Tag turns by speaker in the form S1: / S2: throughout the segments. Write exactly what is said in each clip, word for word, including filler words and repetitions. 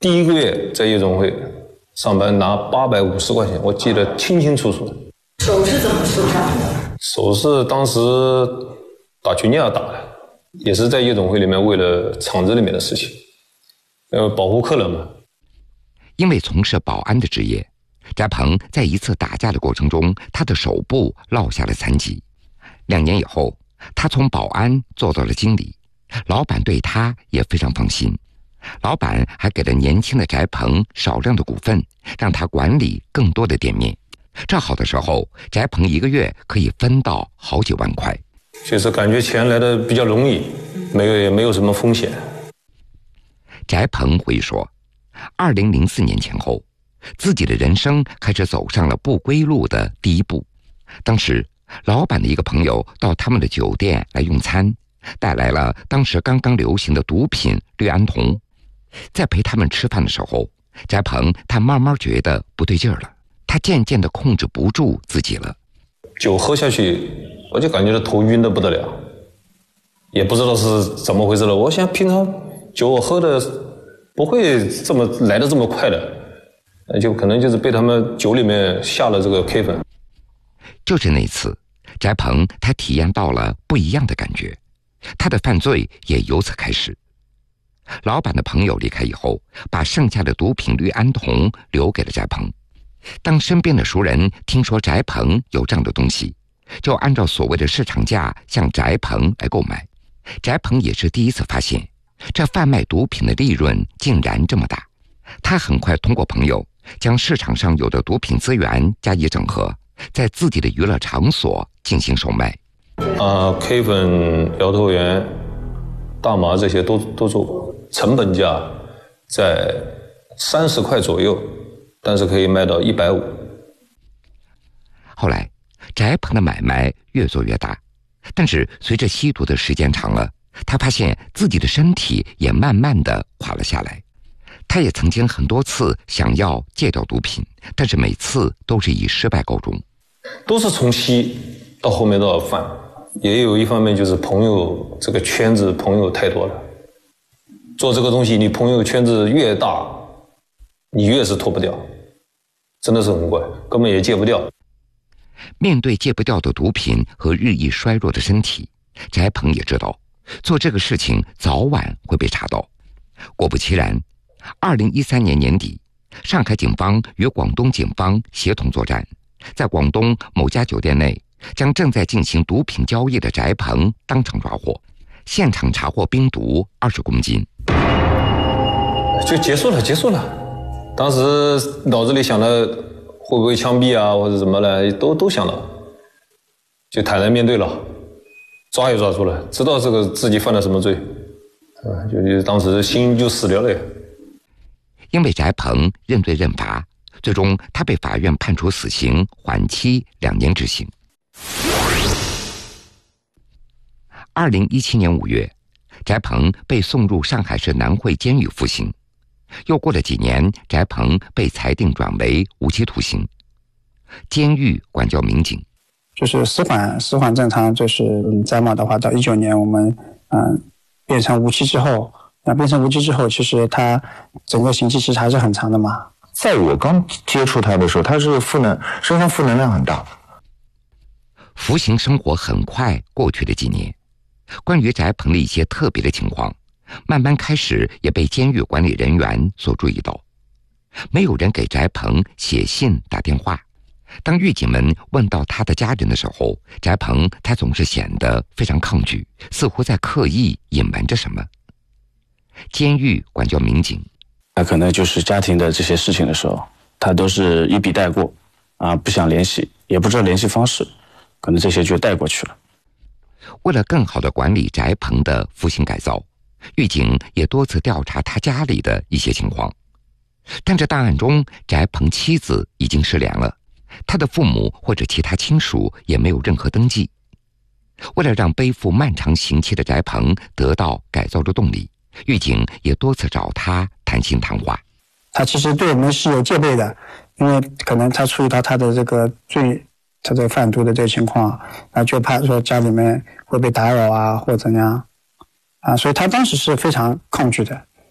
S1: 第一个月在夜总会上班拿八百五十块钱，我记得清清楚楚的。
S2: 手是怎么受伤的？
S1: 手是当时打群架打的，也是在夜总会里面为了厂子里面的事情，呃，保护客人嘛。
S3: 因为从事保安的职业，翟鹏在一次打架的过程中，他的手部落下了残疾。两年以后，他从保安做到了经理，老板对他也非常放心。老板还给了年轻的翟鹏少量的股份，让他管理更多的店面。这好的时候，翟鹏一个月可以分到好几万块。
S1: 就是感觉钱来的比较容易，没有也没有什么风险。
S3: 翟鹏回忆说，二零零四年前后，自己的人生开始走上了不归路的第一步。当时老板的一个朋友到他们的酒店来用餐，带来了当时刚刚流行的毒品氯胺酮。在陪他们吃饭的时候，翟鹏他慢慢觉得不对劲儿了，他渐渐地控制不住自己了。
S1: 酒喝下去，我就感觉到头晕得不得了，也不知道是怎么回事了。我想平常酒我喝的不会这么来得这么快的，就可能就是被他们酒里面下了这个 K 粉。
S3: 就是那次，翟鹏他体验到了不一样的感觉，他的犯罪也由此开始。老板的朋友离开以后，把剩下的毒品氯胺酮留给了翟鹏。当身边的熟人听说翟鹏有这样的东西，就按照所谓的市场价向翟鹏来购买。翟鹏也是第一次发现，这贩卖毒品的利润竟然这么大。他很快通过朋友将市场上有的毒品资源加以整合，在自己的娱乐场所进行售卖。
S1: 啊 ，K 粉、摇头丸、大麻这些都都做过，成本价在三十块左右，但是可以卖到一百五。
S3: 后来，翟鹏的买卖越做越大，但是随着吸毒的时间长了，他发现自己的身体也慢慢的垮了下来。他也曾经很多次想要戒掉毒品，但是每次都是以失败告终。
S1: 都是从吸到后面到犯，也有一方面就是朋友这个圈子朋友太多了。做这个东西，你朋友圈子越大，你越是脱不掉，真的是很怪，根本也戒不掉。
S3: 面对戒不掉的毒品和日益衰弱的身体，翟鹏也知道做这个事情早晚会被查到。果不其然，二零一三年年底，上海警方与广东警方协同作战，在广东某家酒店内将正在进行毒品交易的翟鹏当场抓获，现场查获冰毒二十公斤。
S1: 就结束了，结束了。当时脑子里想的会不会枪毙啊，或者怎么了，都都想到，就坦然面对了，抓也抓住了，知道这个自己犯了什么罪，啊，就就当时心就死掉了。
S3: 因为翟鹏认罪认罚，最终他被法院判处死刑，缓期两年执行。二零一七年五月，翟鹏被送入上海市南汇监狱服刑。又过了几年，翟鹏被裁定转为无期徒刑。监狱管教民警，
S4: 就是死缓，死缓正常，就是翟某的话，到一九年我们嗯变成无期之后，那变成无期之后，其实他整个刑期其实还是很长的嘛。
S5: 在我刚接触他的时候，他是负能，身上负能量很大。
S3: 服刑生活很快过去了几年，关于翟鹏的一些特别的情况，慢慢开始也被监狱管理人员所注意到。没有人给翟鹏写信打电话，当狱警们问到他的家人的时候，翟鹏他总是显得非常抗拒，似乎在刻意隐瞒着什么。监狱管教民警，
S6: 他可能就是家庭的这些事情的时候，他都是一笔带过，啊，不想联系，也不知道联系方式，可能这些就带过去了。
S3: 为了更好地管理翟鹏的服刑改造，狱警也多次调查他家里的一些情况。但这档案中，翟鹏妻子已经失联了，他的父母或者其他亲属也没有任何登记。为了让背负漫长刑期的翟鹏得到改造的动力，狱警也多次找他谈心谈话。
S4: 他其实对我们是有戒备的，因为可能他注意到他的这个罪，他这个贩毒的这个情况，啊，就怕说家里面会被打扰啊，或怎样啊，所以他当时是非常抗拒的。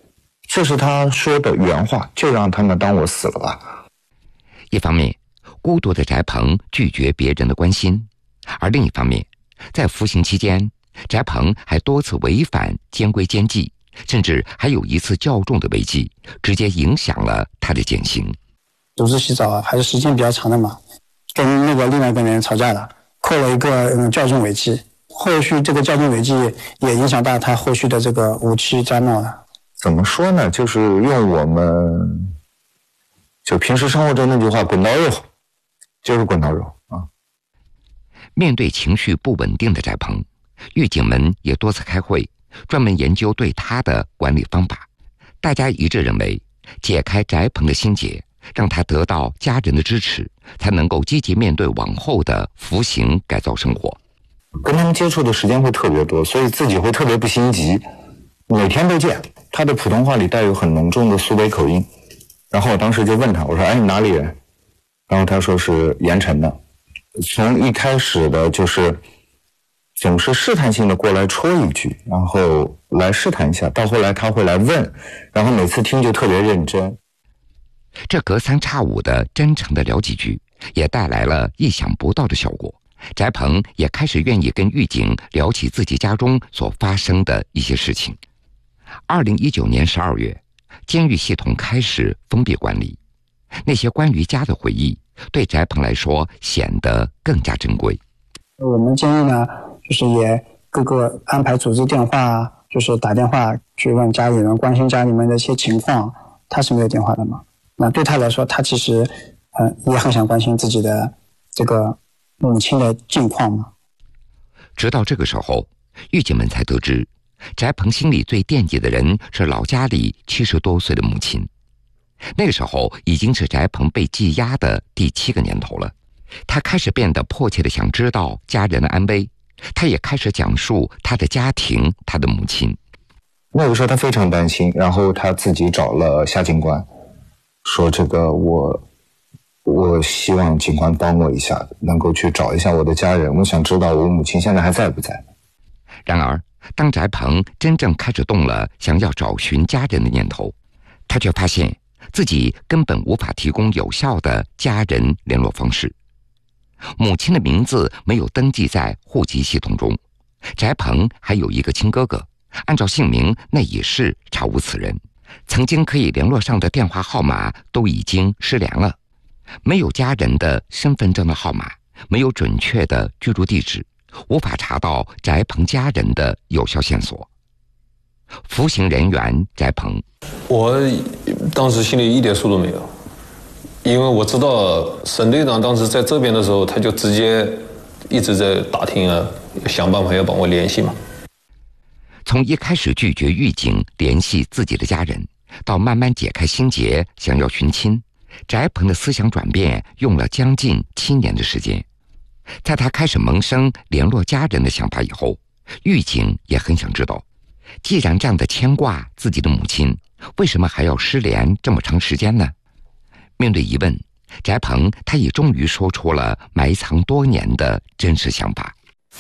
S5: 这是他说的原话，就让他们当我死了吧。
S3: 一方面，孤独的翟鹏拒绝别人的关心，而另一方面，在服刑期间，翟鹏还多次违反监规监纪，甚至还有一次较重的违纪，直接影响了他的减刑。
S4: 组织洗澡还是时间比较长的嘛，跟那个另外一个人吵架了，扣了一个嗯较重违纪，后续这个较重违纪也影响到他后续的这个无期摘帽了。
S5: 怎么说呢？就是用我们就平时生活中那句话，滚刀肉，就是滚刀肉啊。
S3: 面对情绪不稳定的翟鹏，狱警们也多次开会，专门研究对他的管理方法。大家一致认为，解开翟鹏的心结，让他得到家人的支持，才能够积极面对往后的服刑改造生活。
S5: 跟他们接触的时间会特别多，所以自己会特别不心急，每天都见。他的普通话里带有很浓重的苏北口音，然后我当时就问他，我说：“哎，你哪里人？”然后他说是盐城的。从一开始的就是总是试探性的过来戳一句，然后来试探一下，到后来他会来问，然后每次听就特别认真。
S3: 这隔三差五的真诚的聊几句，也带来了意想不到的效果。翟鹏也开始愿意跟狱警聊起自己家中所发生的一些事情。二零一九年十二月，监狱系统开始封闭管理，那些关于家的回忆，对翟鹏来说显得更加珍贵。
S4: 我们监狱呢，就是也各个安排组织电话，就是打电话去问家里人，关心家里面的一些情况。他是没有电话的嘛？那对他来说，他其实呃也很想关心自己的这个母亲的近况嘛。
S3: 直到这个时候，狱警们才得知，翟鹏心里最惦记的人是老家里七十多岁的母亲。那个时候已经是翟鹏被羁押的第七个年头了，他开始变得迫切地想知道家人的安危，他也开始讲述他的家庭，他的母亲。
S5: 那个时候他非常担心，然后他自己找了夏警官，说这个我我希望警官帮我一下，能够去找一下我的家人，我想知道我母亲现在还在不在。
S3: 然而当翟鹏真正开始动了想要找寻家人的念头，他却发现自己根本无法提供有效的家人联络方式。母亲的名字没有登记在户籍系统中，翟鹏还有一个亲哥哥，按照姓名那也是查无此人，曾经可以联络上的电话号码都已经失联了，没有家人的身份证的号码，没有准确的居住地址，无法查到翟鹏家人的有效线索。服刑人员翟鹏，
S1: 我当时心里一点数都没有，因为我知道沈队长当时在这边的时候，他就直接一直在打听啊，想办法要帮我联系嘛。
S3: 从一开始拒绝狱警联系自己的家人，到慢慢解开心结，想要寻亲，翟鹏的思想转变用了将近七年的时间。在他开始萌生联络家人的想法以后，狱警也很想知道，既然这样的牵挂自己的母亲，为什么还要失联这么长时间呢？面对疑问，翟鹏他也终于说出了埋藏多年的真实想法。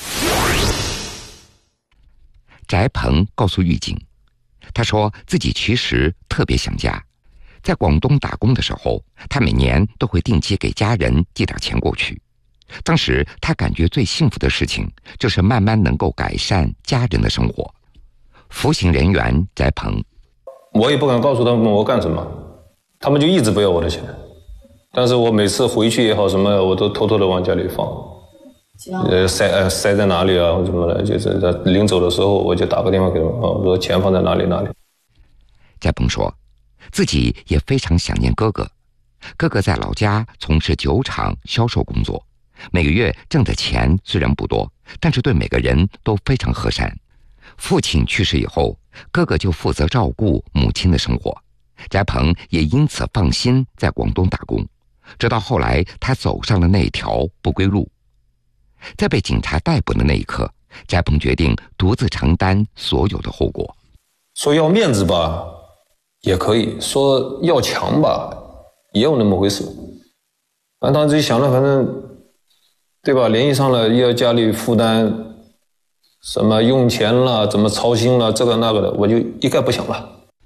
S3: 翟鹏告诉狱警，他说自己其实特别想家，在广东打工的时候，他每年都会定期给家人寄点钱过去。当时他感觉最幸福的事情就是慢慢能够改善家人的生活。服刑人员翟鹏，
S1: 我也不敢告诉他们我干什么，他们就一直不要我的钱，但是我每次回去也好什么，我都偷偷的往家里放，呃塞呃塞在哪里啊或什么的，就是临走的时候我就打个电话给他们，我说钱放在哪里哪里。
S3: 翟鹏说自己也非常想念哥哥，哥哥在老家从事酒厂销售工作，每个月挣的钱虽然不多，但是对每个人都非常和善。父亲去世以后，哥哥就负责照顾母亲的生活，翟鹏也因此放心在广东打工，直到后来他走上了那条不归路。在被警察逮捕的那一刻，翟鹏决定独自承担所有的后果。
S1: 说要面子吧也可以，说要强吧也有那么回事，反正当时自己想了，反正对吧，联系上了要家里负担什么用钱了，怎么操心了，这个那个的，我就一概不想了。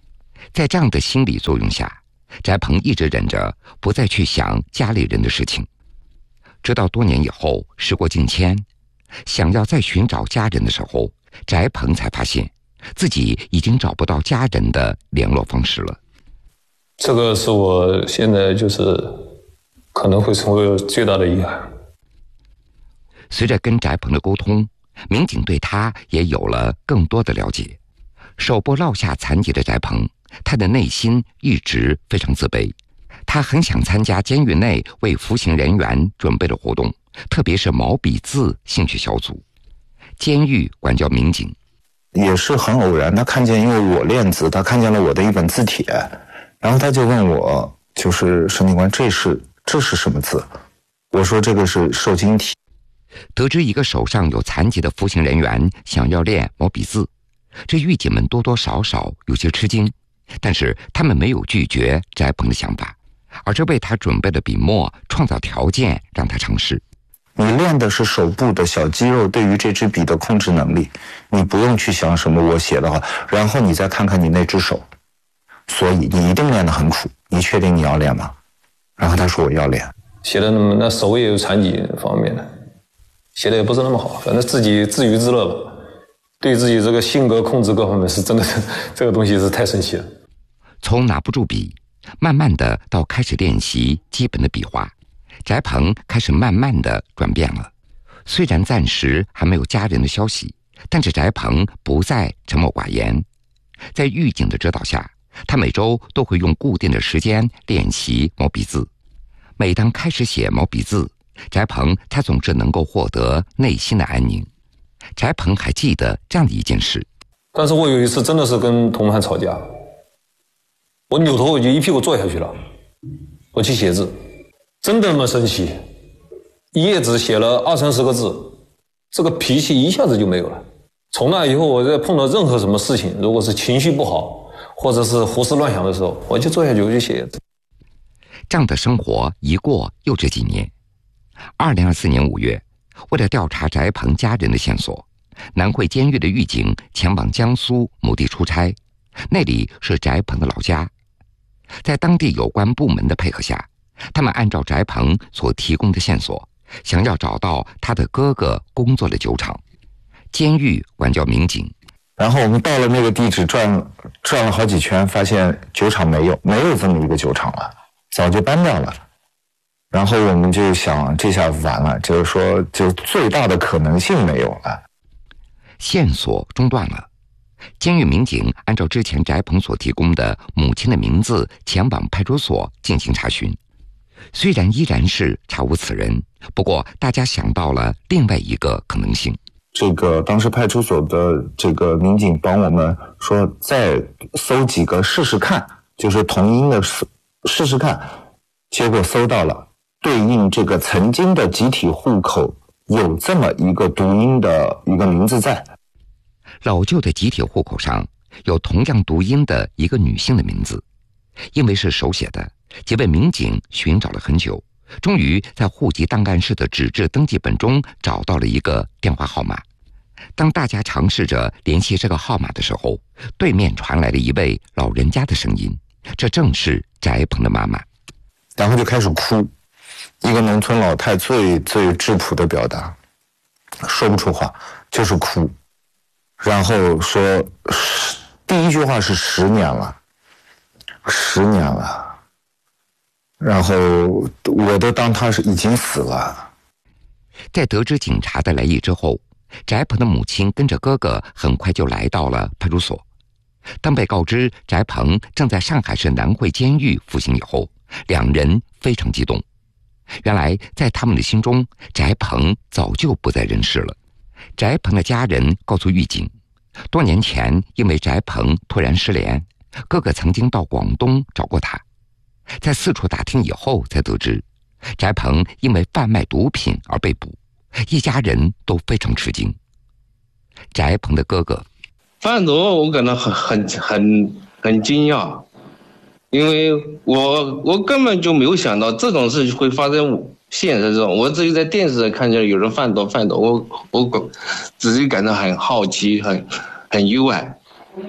S3: 在这样的心理作用下，翟鹏一直忍着不再去想家里人的事情。直到多年以后，时过境迁，想要再寻找家人的时候，翟鹏才发现自己已经找不到家人的联络方式了。
S1: 这个是我现在就是可能会成为最大的遗憾。
S3: 随着跟翟鹏的沟通，民警对他也有了更多的了解。手部落下残疾的翟鹏，他的内心一直非常自卑。他很想参加监狱内为服刑人员准备的活动，特别是毛笔字兴趣小组。监狱管教民警
S5: 也是很偶然，他看见因为我练字，他看见了我的一本字帖，然后他就问我，就是审警官，这是这是什么字？我说这个是受精体。
S3: 得知一个手上有残疾的服刑人员想要练毛笔字，这狱警们多多少少有些吃惊，但是他们没有拒绝翟鹏的想法，而是为他准备了笔墨，创造条件让他尝试。
S5: 你练的是手部的小肌肉对于这支笔的控制能力，你不用去想什么我写的话，然后你再看看你那只手，所以你一定练得很苦，你确定你要练吗？然后他说我要练。
S1: 写的那么那手也有残疾方面的，写的也不是那么好，反正自己自娱自乐吧。对自己这个性格控制各方面是真的，这个东西是太神奇了。
S3: 从拿不住笔，慢慢的到开始练习基本的笔画，翟鹏开始慢慢的转变了。虽然暂时还没有家人的消息，但是翟鹏不再沉默寡言。在狱警的指导下，他每周都会用固定的时间练习毛笔字。每当开始写毛笔字，翟鹏他总是能够获得内心的安宁。翟鹏还记得这样的一件事，
S1: 但是我有一次真的是跟同伴吵架，我扭头我就一屁股坐下去了，我去写字，真的那么生气，一页纸写了二三十个字，这个脾气一下子就没有了。从那以后，我在碰到任何什么事情，如果是情绪不好或者是胡思乱想的时候，我就坐下去我就写字。
S3: 这样的生活一过又这几年。二零二四年五月，为了调查翟鹏家人的线索，南汇监狱的狱警前往江苏某地出差，那里是翟鹏的老家。在当地有关部门的配合下，他们按照翟鹏所提供的线索，想要找到他的哥哥工作的酒厂。监狱管教民警，
S5: 然后我们到了那个地址，转转了好几圈，发现酒厂没有，没有这么一个酒厂了，早就搬掉了。然后我们就想，这下完了，就是说，就最大的可能性没有了，
S3: 线索中断了。监狱民警按照之前翟鹏所提供的母亲的名字前往派出所进行查询，虽然依然是查无此人，不过大家想到了另外一个可能性。
S5: 这个当时派出所的这个民警帮我们说，再搜几个试试看，就是同音的试试看，结果搜到了对应这个曾经的集体户口有这么一个读音的一个名字在。
S3: 老旧的集体户口上有同样读音的一个女性的名字，因为是手写的，几位民警寻找了很久，终于在户籍档案室的纸质登记本中找到了一个电话号码。当大家尝试着联系这个号码的时候，对面传来了一位老人家的声音，这正是翟鹏的妈妈。
S5: 然后就开始哭，一个农村老太最最质朴的表达，说不出话，就是哭。然后说，第一句话是十年了，十年了。然后我都当他是已经死了。
S3: 在得知警察的来意之后，翟鹏的母亲跟着哥哥很快就来到了派出所。当被告知翟鹏正在上海市南汇监狱服刑以后，两人非常激动。原来在他们的心中，翟鹏早就不在人世了。翟鹏的家人告诉狱警，多年前因为翟鹏突然失联，哥哥曾经到广东找过他。在四处打听以后才得知，翟鹏因为贩卖毒品而被捕，一家人都非常吃惊。翟鹏的哥哥，
S7: 贩毒我感到很很很很惊讶，因为我我根本就没有想到这种事会发生现实中，我只有在电视上看见有人贩毒贩毒，我我只是感到很好奇，很很意外，因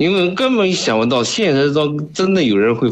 S7: 因为根本想不到现实中真的有人会